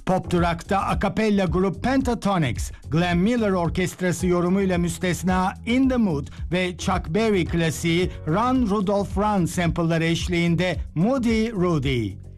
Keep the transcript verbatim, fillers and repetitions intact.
Pop Rock'ta akapella grup Pentatonix, Glenn Miller orkestrası yorumuyla müstesna In the Mood ve Chuck Berry klasiği Run Rudolph Run sample'ları eşliğinde Moody Rudy.